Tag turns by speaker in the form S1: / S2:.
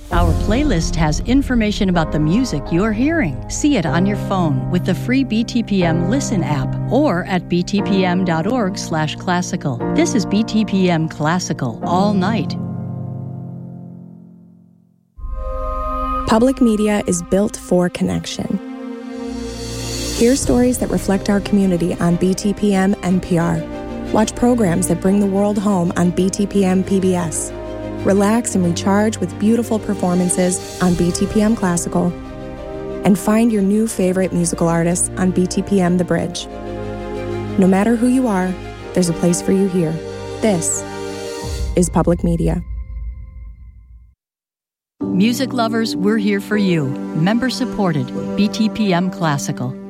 S1: Our playlist has information about the music you're hearing. See it on your phone with the free BTPM Listen app or at btpm.org/classical. This is BTPM Classical all night.
S2: Public media is built for connection. Hear stories that reflect our community on BTPM NPR. Watch programs that bring the world home on BTPM PBS. Relax and recharge with beautiful performances on BTPM Classical. And find your new favorite musical artists on BTPM The Bridge. No matter who you are, there's a place for you here. This is public media.
S1: Music lovers, we're here for you. Member supported, BTPM Classical.